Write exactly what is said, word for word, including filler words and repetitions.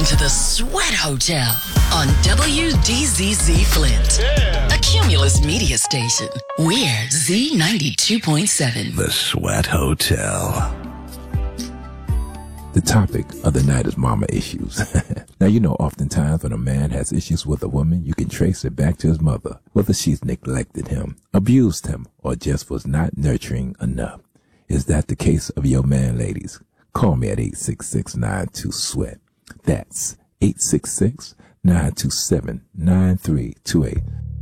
to the Sweat Hotel on W D Z Z Flint, yeah. A Cumulus media station. We're Z ninety-two point seven. The Sweat Hotel. The topic of the night is mama issues. Now, you know, oftentimes when a man has issues with a woman, you can trace it back to his mother, whether she's neglected him, abused him, or just was not nurturing enough. Is that the case of your man, ladies? Call me at eight six six, nine two, SWEAT. That's eight six six, nine two seven, nine three two eight.